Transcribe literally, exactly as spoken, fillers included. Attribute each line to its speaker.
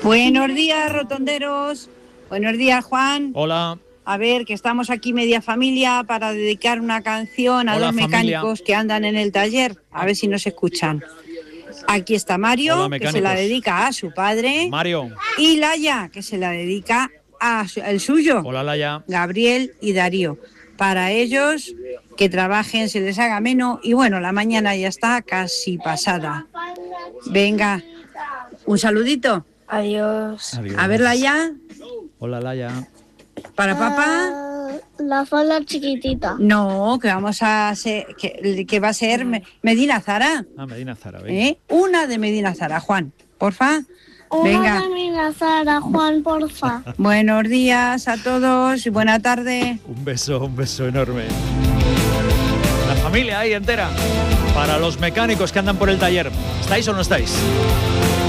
Speaker 1: Buenos días, rotonderos. Buenos días, Juan.
Speaker 2: Hola.
Speaker 1: A ver, que estamos aquí media familia para dedicar una canción a
Speaker 2: Hola,
Speaker 1: dos mecánicos
Speaker 2: familia.
Speaker 1: que andan en el taller. A ver si nos escuchan. Aquí está Mario,
Speaker 2: Hola,
Speaker 1: que se la
Speaker 2: mecánicos.
Speaker 1: dedica a su padre.
Speaker 2: Mario.
Speaker 1: Y Laia, que se la dedica a su- el suyo.
Speaker 2: Hola, Laia.
Speaker 1: Gabriel y Darío. Para ellos, que trabajen, se les haga menos. Y bueno, la mañana ya está casi pasada. Venga, un saludito.
Speaker 3: Adiós.
Speaker 2: Adiós.
Speaker 1: A ver, Laia,
Speaker 2: Hola, Laia.
Speaker 1: para papá.
Speaker 3: Ah, la falda chiquitita.
Speaker 1: No, que vamos a hacer, que, que va a ser Me- Medina Zara,
Speaker 2: Ah, Medina Zara, venga.
Speaker 1: ¿eh? Una de Medina Zara, Juan, porfa.
Speaker 3: Una
Speaker 1: Venga.
Speaker 3: de mi Sara, Juan, porfa.
Speaker 1: Buenos días a todos y buena tarde.
Speaker 2: Un beso, un beso enorme. La familia ahí entera. Para los mecánicos que andan por el taller. ¿Estáis o no estáis?